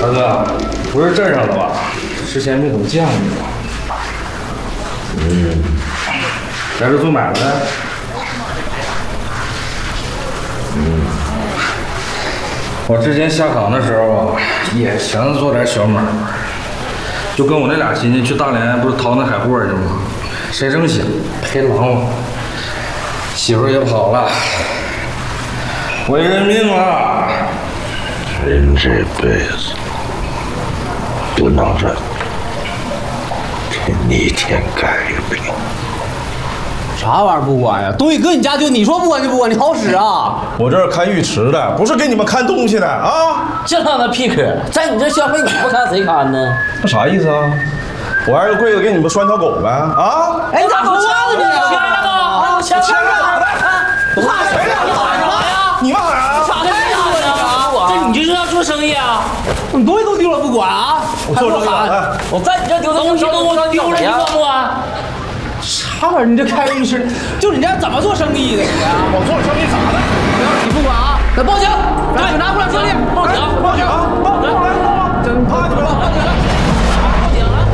大哥，不是镇上的吧？之前没怎么见过你吧？来这做买卖的？我之前下岗的时候啊，也寻思做点小买卖，就跟我那俩亲戚去大连，不是淘那海货去吗？谁成想赔狼了，媳妇也跑了，我也认命了。 人这辈子不能忍，这逆天改命。 啥玩意儿不管呀？东西搁你家就你说不管就不管，你好使啊！ 我这是看浴池的，不是给你们看东西的啊！ 这他妈屁可，在你这消费你不看谁看呢？ 那啥意思啊？我挨着柜子给你们拴条狗呗啊！ 哎，你咋说话呢？签了吗？签了咋的？喊谁呀？你喊什么呀？ 你们喊啥？ 咋的？这你就是要做生意啊？ 你东西都丢了不管啊？ 我做生意喊！我在你这丢的东西都丢了，你管不管？ 啥玩意儿？你这开个浴室，就你这样怎么做生意的？你我做生意咋的？ 你不管啊？那报警！让警察过来处理！ 报警！ 报警！报警！真怕你们了！ 报警！报警了！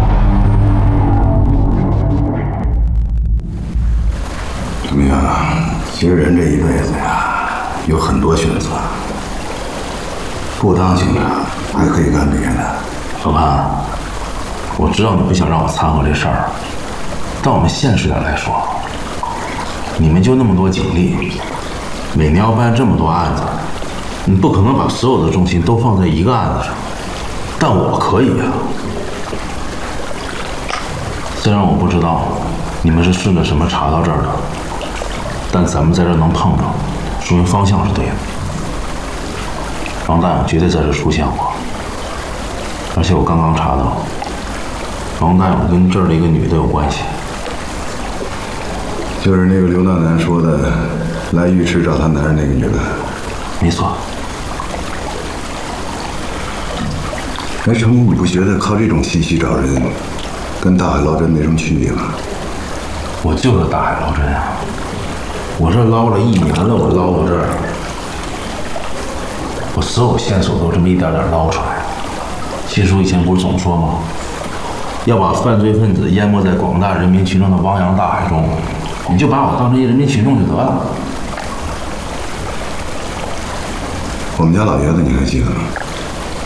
怎么样？其实人这一辈子呀，有很多选择，不当警察还可以干别的。 老潘，我知道你不想让我掺和这事儿，但我们现实点来说，你们就那么多警力，每年要办这么多案子，你不可能把所有的重心都放在一个案子上，但我可以呀。虽然我不知道你们是顺着什么查到这儿的，但咱们在这儿能碰着，说明方向是对的。王大勇绝对在这出现过，而且我刚刚查到，王大勇跟这儿的一个女的有关系。 就是那个刘大南说的，来浴池找他男人那个女的。 没错。 哎，程明，你不觉得靠这种信息找人，跟大海捞针没什么区别吗？ 我就是大海捞针啊！我这捞了1年了，我捞到这儿，我所有线索都这么一点点捞出来。新叔以前不是总说吗？要把犯罪分子淹没在广大人民群众的汪洋大海中，你就把我当成一人民群众就得了。 我们家老爷子你还记得吗？